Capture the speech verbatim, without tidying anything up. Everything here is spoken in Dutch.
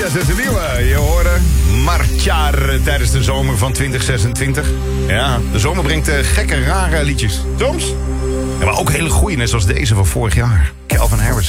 Yes, dat is een nieuwe. Je hoorde Marchar tijdens de zomer van twintig zesentwintig. Ja, de zomer brengt uh, gekke, rare liedjes. Soms. Ja, maar ook hele goeie, net zoals deze van vorig jaar. Calvin Harris.